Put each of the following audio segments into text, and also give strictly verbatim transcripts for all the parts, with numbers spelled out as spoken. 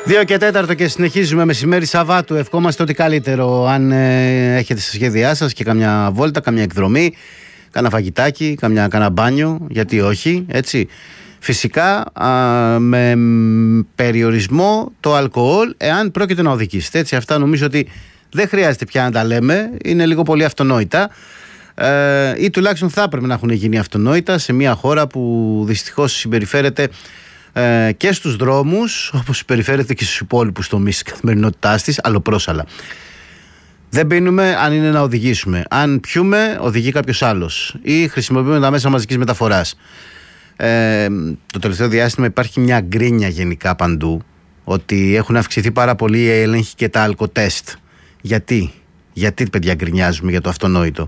δύο και τέταρτο και συνεχίζουμε μεσημέρι Σαββάτου. Ευχόμαστε ότι καλύτερο. Αν ε, έχετε στη σχέδιά σας και καμιά βόλτα, καμιά εκδρομή, κάνα φαγητάκι, καμιά, κάνα μπάνιο, γιατί όχι, έτσι. Φυσικά α, με περιορισμό το αλκοόλ, εάν πρόκειται να οδηγήσετε. Έτσι, αυτά νομίζω ότι δεν χρειάζεται πια να τα λέμε, είναι λίγο πολύ αυτονόητα. Ε, ή τουλάχιστον θα έπρεπε να έχουν γίνει αυτονόητα σε μια χώρα που δυστυχώς συμπεριφέρεται ε, και στους δρόμους όπως συμπεριφέρεται και στους υπόλοιπους τομείς της καθημερινότητάς της, αλλοπρόσαλα. Δεν πίνουμε αν είναι να οδηγήσουμε. Αν πιούμε, οδηγεί κάποιος άλλος ή χρησιμοποιούμε τα μέσα μαζικής μεταφοράς. Ε, το τελευταίο διάστημα υπάρχει μια γκρίνια γενικά παντού ότι έχουν αυξηθεί πάρα πολύ οι έλεγχοι και τα αλκοτέστ. Γιατί, γιατί παιδιά γκρινιάζουμε για το αυτονόητο?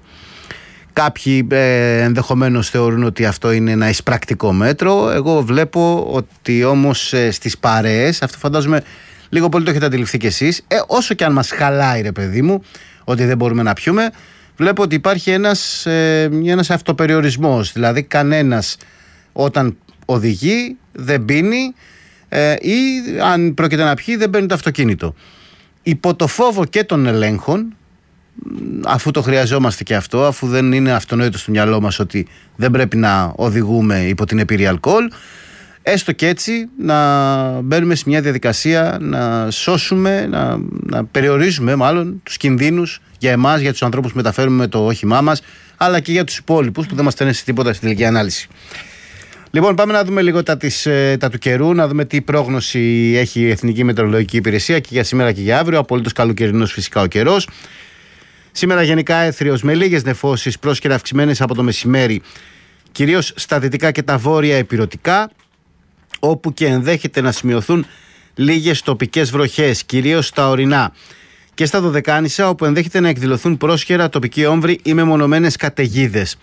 Κάποιοι ε, ενδεχομένως θεωρούν ότι αυτό είναι ένα εισπρακτικό μέτρο. Εγώ βλέπω ότι όμως ε, στις παρέες, αυτό φαντάζομαι λίγο πολύ το έχετε αντιληφθεί κι εσείς, ε, όσο και αν μας χαλάει ρε παιδί μου ότι δεν μπορούμε να πιούμε, βλέπω ότι υπάρχει ένας, ε, ένας αυτοπεριορισμός. Δηλαδή κανένας όταν οδηγεί δεν πίνει ε, ή αν πρόκειται να πιει δεν παίρνει το αυτοκίνητο. Υπό το φόβο και των ελέγχων, αφού το χρειαζόμαστε και αυτό, αφού δεν είναι αυτονόητο στο μυαλό μας ότι δεν πρέπει να οδηγούμε υπό την επίρρεια αλκοόλ, έστω και έτσι να μπαίνουμε σε μια διαδικασία να σώσουμε, να, να περιορίζουμε μάλλον τους κινδύνους για εμάς, για τους ανθρώπους που μεταφέρουμε με το όχημά μας, αλλά και για τους υπόλοιπους που δεν μας στέλνουν σε τίποτα στην τελική ανάλυση. Λοιπόν, πάμε να δούμε λίγο τα, της, τα του καιρού, να δούμε τι πρόγνωση έχει η Εθνική Μετεωρολογική Υπηρεσία και για σήμερα και για αύριο. Απολύτως καλοκαιρινός φυσικά ο καιρός. Σήμερα γενικά έθριος με λίγες νεφώσεις, πρόσκαιρα αυξημένες από το μεσημέρι, κυρίως στα δυτικά και τα βόρεια ηπειρωτικά, όπου και ενδέχεται να σημειωθούν λίγες τοπικές βροχές, κυρίως στα ορεινά. Και στα Δωδεκάνησα, όπου ενδέχεται να εκδηλωθούν πρόσκαιρα τοπικοί όμβροι ή μεμονωμένες καταιγίδες.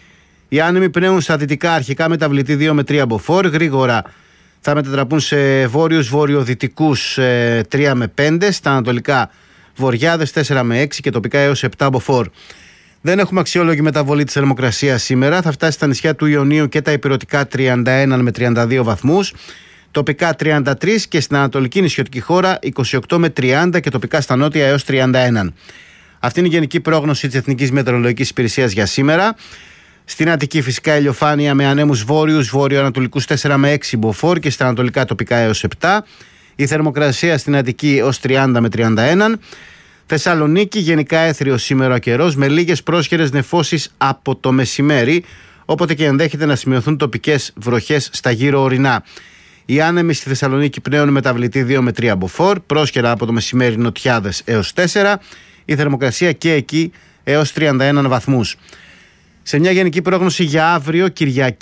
Οι άνεμοι πνέουν στα δυτικά, αρχικά μεταβλητή δύο με τρία μποφόρ, γρήγορα θα μετατραπούν σε βόρειους βορειοδυτικούς ε, τρία με πέντε, στα ανατολικά βορειάδες τέσσερα με έξι και τοπικά έως επτά μποφόρ. Δεν έχουμε αξιόλογη μεταβολή της θερμοκρασίας σήμερα, θα φτάσει στα νησιά του Ιωνίου και τα ηπειρωτικά τριάντα ένα με τριάντα δύο βαθμούς, τοπικά τριάντα τρία και στην ανατολική νησιωτική χώρα είκοσι οκτώ με τριάντα και τοπικά στα νότια έως τριάντα ένα. Αυτή είναι η γενική πρόγνωση της Εθνικής Μετεωρολογικής Υπηρεσίας για σήμερα. Στην Αττική φυσικά ηλιοφάνεια με ανέμους βόρειους, βόρειο-ανατολικούς τέσσερα με έξι μποφόρ και στα ανατολικά τοπικά έως επτά. Η θερμοκρασία στην Αττική έως τριάντα με τριάντα ένα. Θεσσαλονίκη γενικά έθριος σήμερα ο καιρός με λίγες πρόσχερες νεφώσεις από το μεσημέρι, όποτε και ενδέχεται να σημειωθούν τοπικές βροχές στα γύρω ορεινά. Οι άνεμοι στη Θεσσαλονίκη πνέουν μεταβλητή δύο με τρία μποφόρ, πρόσχερα από το μεσημέρι νοτιάδες έως τέσσερα. Η θερμοκρασία και εκεί έως τριάντα ένα βαθμούς. Σε μια γενική πρόγνωση για αύριο Κυριακή.